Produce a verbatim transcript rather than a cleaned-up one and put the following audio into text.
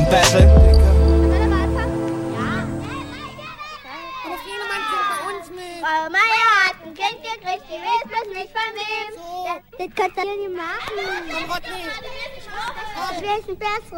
Battle. Frau Meier hat ein Kind gekriegt, die weiß bloß nicht von wem. Das, das könnt ihr nicht machen. Das wäre ein besseres.